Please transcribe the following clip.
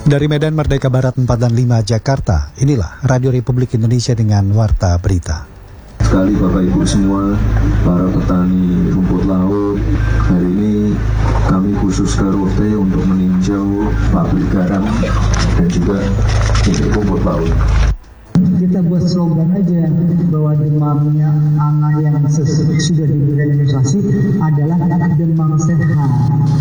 Dari Medan Merdeka Barat 4 dan 5 Jakarta, inilah Radio Republik Indonesia dengan Warta Berita. Sekali Bapak Ibu semua, para petani rumput laut, hari ini kami khusus ke Rote untuk meninjau pabrik garam dan juga pabrik rumput laut. Kita buat slogan aja bahwa demamnya anak yang sudah diberi imunisasi adalah demam sehat.